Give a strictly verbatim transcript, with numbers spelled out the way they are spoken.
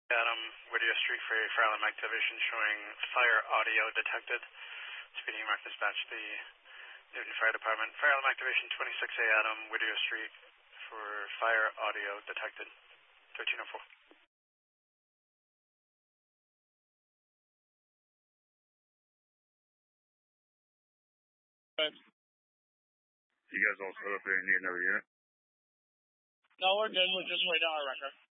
Adam, Whittier Street for a fire alarm activation showing fire audio detected. Speeding mark dispatch, the Newton Fire Department. Fire alarm activation twenty-six A Adam, Whittier Street for fire audio detected. thirteen oh four. You guys all set up there and need another unit? No, we're good. We're just waiting on our record.